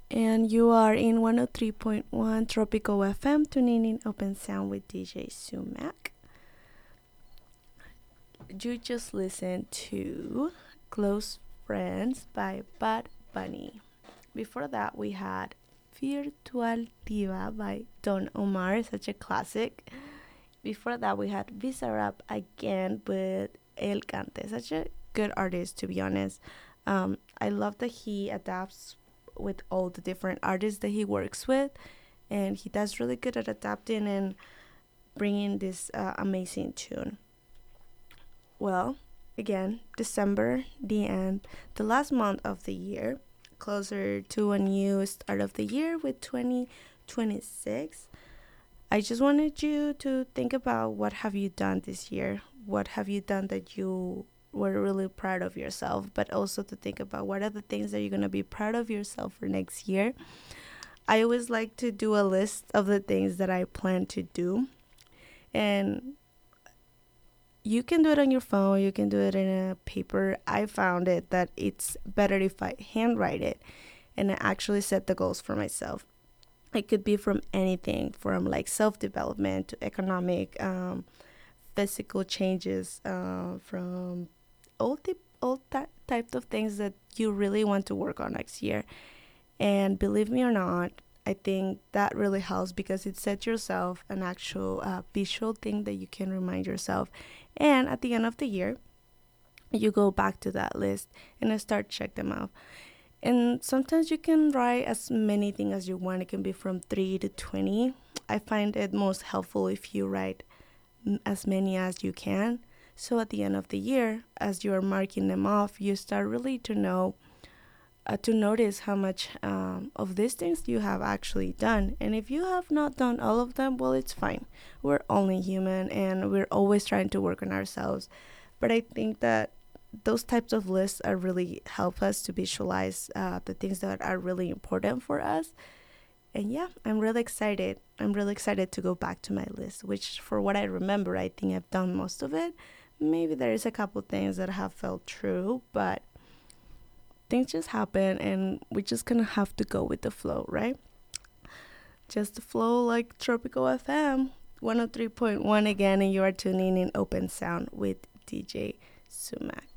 And you are in 103.1 Tropical FM, tuning in Open Sound with DJ Sumac. You just listened to Close Friends by Bad Bunny. Before that, we had Virtual Diva by Don Omar, such a classic. Before that, we had Bizarrap again with El Cante, such a good artist, to be honest. I love that he adapts with all the different artists that he works with, and he does really good at adapting and bringing this amazing tune. Well, again, December, the end, the last month of the year, closer to a new start of the year with 2026. I just wanted you to think about what have you done this year? What have you done that you were really proud of yourself, but also to think about what are the things that you're going to be proud of yourself for next year. I always like to do a list of the things that I plan to do, and you can do it on your phone, you can do it in a paper. I found it that it's better if I handwrite it and I actually set the goals for myself. It could be from anything from like self-development to economic, physical changes, from all that type of things that you really want to work on next year. And believe me or not, I think that really helps because it sets yourself an actual visual thing that you can remind yourself. And at the end of the year, you go back to that list and start check them out. And sometimes you can write as many things as you want. It can be from 3 to 20. I find it most helpful if you write as many as you can. So at the end of the year, as you're marking them off, you start really to notice how much of these things you have actually done. And if you have not done all of them, well, it's fine. We're only human and we're always trying to work on ourselves. But I think that those types of lists are really help us to visualize the things that are really important for us. And yeah, I'm really excited. I'm really excited to go back to my list, which for what I remember, I think I've done most of it. Maybe there is a couple things that have felt true, but things just happen and we're just gonna have to go with the flow, right? Just flow like Tropical FM 103.1 again, and you are tuning in Open Sound with DJ Sumac.